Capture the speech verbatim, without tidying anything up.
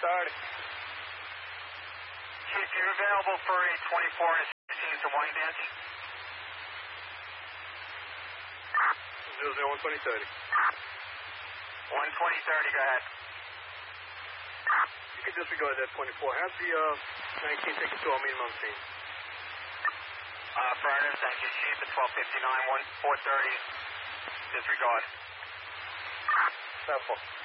thirty. Chief, you're available for a twenty-four and a sixteen to wine dance? zero zero one twenty thirty. one twenty thirty, go ahead. You can disregard that twenty-four. Have the uh, nineteen take it to our minimum team. Uh, Affirmative, thank you, Chief. At twelve fifty-nine, one four thirty, disregard. Careful.